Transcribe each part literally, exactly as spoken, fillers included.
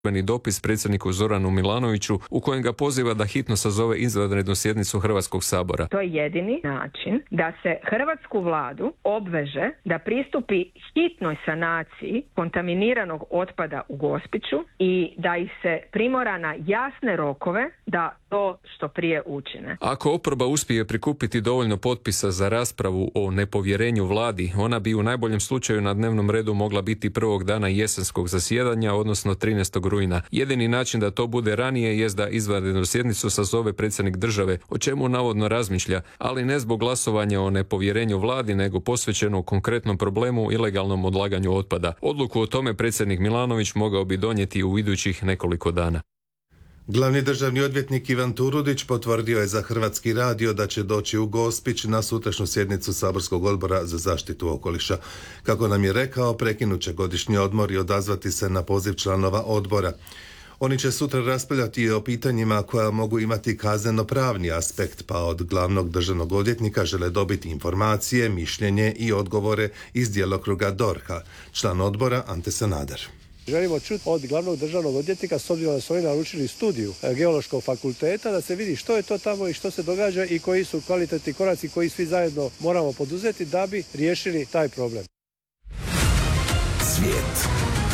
dopis predsjedniku Zoranu Milanoviću u kojem ga poziva da hitno sazove izvanrednu sjednicu Hrvatskog sabora. To je jedini način da se hrvatsku vladu obveže da pristupi hitnoj sanaciji kontaminiranog otpada u Gospiću i da ih se primora na jasne rokove da to što prije učine. Ako oporba uspije prikupiti dovoljno potpisa za raspravu o nepovjerenju vladi, ona bi u najboljem slučaju na dnevnom redu mogla biti prvog dana jesenskog zasjedanja, odnosno trinaestog rujna. Jedini način da to bude ranije jest da izvanrednu sjednicu sazove predsjednik države, o čemu navodno razmišlja, ali ne zbog glasovanja o nepovjerenju vladi, nego posvećeno konkretnom problemu ilegalnom odlaganju otpada. Odluku o tome predsjednik Milanović mogao bi donijeti u idućih nekoliko dana. Glavni državni odvjetnik Ivan Turudić potvrdio je za Hrvatski radio da će doći u Gospić na sutrašnju sjednicu Saborskog odbora za zaštitu okoliša. Kako nam je rekao, prekinut će godišnji odmor i odazvati se na poziv članova odbora. Oni će sutra raspravljati o pitanjima koja mogu imati kazneno-pravni aspekt, pa od glavnog državnog odvjetnika žele dobiti informacije, mišljenje i odgovore iz djelokruga D O R H-a. Član odbora Ante Sanader. Želimo čuti od glavnog državnog odvjetnika, s obzirom da su oni naručili studiju Geološkog fakulteta, da se vidi što je to tamo i što se događa i koji su kvalitetni koraci koji svi zajedno moramo poduzeti da bi riješili taj problem. Svijet.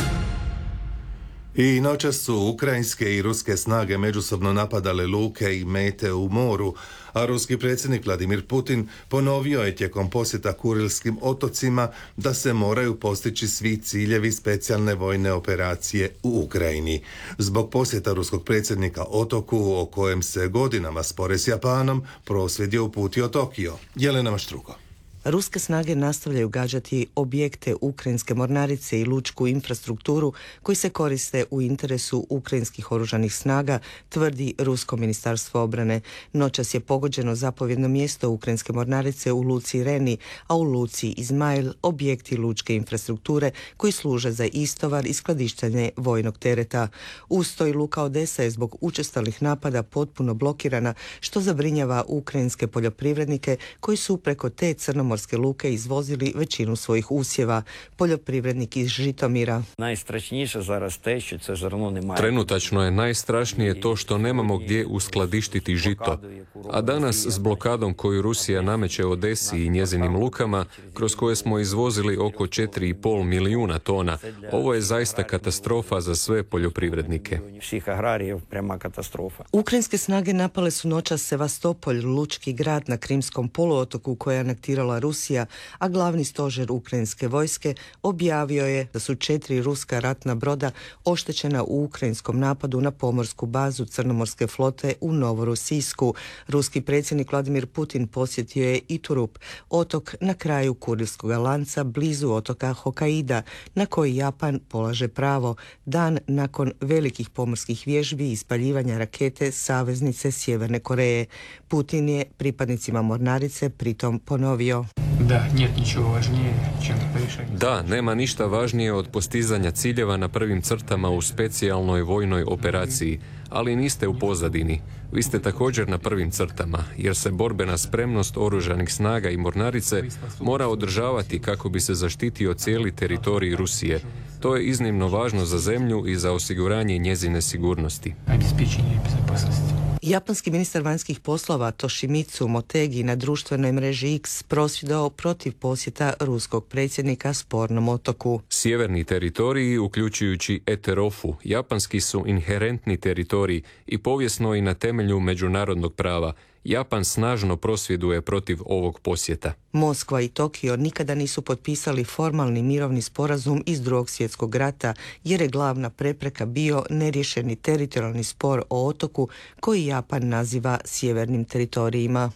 I noćas su ukrajinske i ruske snage međusobno napadale luke i mete u moru, a ruski predsjednik Vladimir Putin ponovio je tijekom posjeta Kurilskim otocima da se moraju postići svi ciljevi specijalne vojne operacije u Ukrajini. Zbog posjeta ruskog predsjednika otoku, o kojem se godinama spore s Japanom, prosvjed je uputio Tokio. Jelena Maštruko. Ruske snage nastavljaju gađati objekte ukrajinske mornarice i lučku infrastrukturu koji se koriste u interesu ukrajinskih oružanih snaga, tvrdi Rusko ministarstvo obrane. Noćas je pogođeno zapovjedno mjesto ukrajinske mornarice u luci Reni, a u luci Izmail objekti lučke infrastrukture koji služe za istovar i skladištenje vojnog tereta. Uz to i luka Odesa je zbog učestalih napada potpuno blokirana, što zabrinjava ukrajinske poljoprivrednike koji su preko te crnomorske luke izvozili većinu svojih usjeva. Poljoprivrednik iz Žitomira. Najstrašніше зараз те, що це зерно немає. Trenutačno je najstrašnije to što nemamo gdje uskladištiti žito. A danas s blokadom koju Rusija nameće Odesi i njezinim lukama, kroz koje smo izvozili oko četiri i pol milijuna tona, ovo je zaista katastrofa za sve poljoprivrednike. Всіх аграріїв пряма катастрофа. Ukrajinske snage napale su noćas Sevastopolj, lučki grad na Krimskom poluotoku koje je anektirala Rusija, a glavni stožer ukrajinske vojske objavio je da su četiri ruska ratna broda oštećena u ukrajinskom napadu na pomorsku bazu Crnomorske flote u Novorosijsku. Ruski predsjednik Vladimir Putin posjetio je Iturup, otok na kraju Kurilskog lanca blizu otoka Hokaida, na koji Japan polaže pravo, dan nakon velikih pomorskih vježbi i ispaljivanja rakete saveznice Sjeverne Koreje. Putin je pripadnicima mornarice pritom ponovio: Da, нет ничего важнее, чем решение. Da, nema ništa važnije od postizanja ciljeva na prvim crtama u specijalnoj vojnoj operaciji, ali niste u pozadini. Vi ste također na prvim crtama, jer se borbena spremnost oružanih snaga i mornarice mora održavati kako bi se zaštitio cijeli teritorij Rusije. To je iznimno važno za zemlju i za osiguranje njezine sigurnosti. Обеспечение безопасности. Japanski ministar vanjskih poslova Toshimitsu Motegi na društvenoj mreži X prosvjedovao protiv posjeta ruskog predsjednika spornom otoku. Sjeverni teritoriji, uključujući Eterofu, japanski su inherentni teritoriji i povijesno i na temelju međunarodnog prava. Japan snažno prosvjeduje protiv ovog posjeta. Moskva i Tokio nikada nisu potpisali formalni mirovni sporazum iz Drugog svjetskog rata, jer je glavna prepreka bio neriješeni teritorijalni spor o otoku koji Japan naziva sjevernim teritorijima.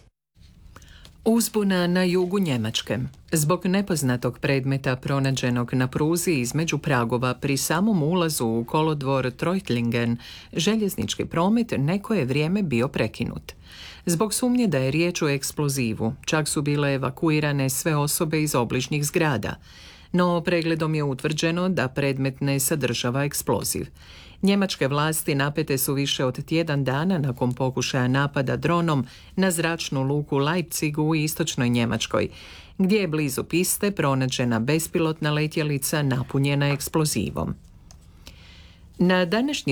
Uzbuna na jugu Njemačke. Zbog nepoznatog predmeta pronađenog na pruzi između pragova pri samom ulazu u kolodvor Treuchtlingen, željeznički promet neko je vrijeme bio prekinut. Zbog sumnje da je riječ o eksplozivu, čak su bile evakuirane sve osobe iz obližnjih zgrada. No pregledom je utvrđeno da predmet ne sadržava eksploziv. Njemačke vlasti napete su više od tjedan dana nakon pokušaja napada dronom na zračnu luku Leipzig u istočnoj Njemačkoj, gdje je blizu piste pronađena bespilotna letjelica napunjena eksplozivom. Na današnji